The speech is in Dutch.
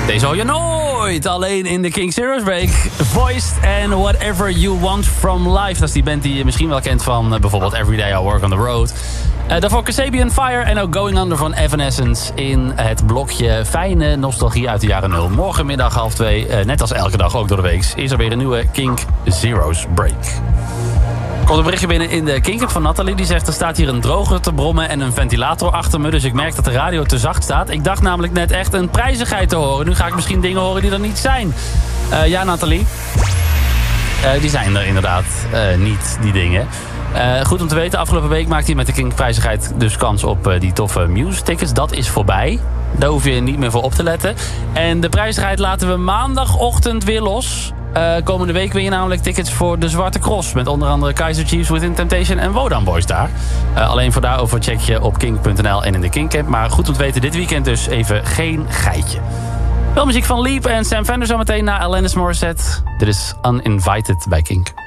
Deze hoor je nooit alleen in de King Zero's Break. Voiced and Whatever You Want From Life. Dat is die band die je misschien wel kent van bijvoorbeeld Everyday I Work on the Road. Daarvoor Kasabian Fire en ook Going Under van Evanescence in het blokje fijne nostalgie uit de jaren 0. Morgenmiddag 1:30, net als elke dag, ook door de week, is er weer een nieuwe King Zero's Break. Er komt een berichtje binnen in de Kink van Nathalie. Die zegt, er staat hier een droger te brommen en een ventilator achter me. Dus ik merk dat de radio te zacht staat. Ik dacht namelijk net echt een prijzigheid te horen. Nu ga ik misschien dingen horen die er niet zijn. Ja, Nathalie. Die zijn er inderdaad niet, die dingen. Goed om te weten, afgelopen week maakte hij met de Kink prijzigheid dus kans op die toffe Muse tickets. Dat is voorbij. Daar hoef je niet meer voor op te letten. En de prijzigheid laten we maandagochtend weer los. Komende week win je namelijk tickets voor de Zwarte Cross. Met onder andere Kaiser Chiefs, Within Temptation en Wodan Boys daar. Alleen voor daarover check je op kink.nl en in de Kink-app. Maar goed om te weten, dit weekend dus even geen geitje. Wel muziek van Leap en Sam Fender zometeen na Alanis Morissette. Dit is Uninvited bij Kink.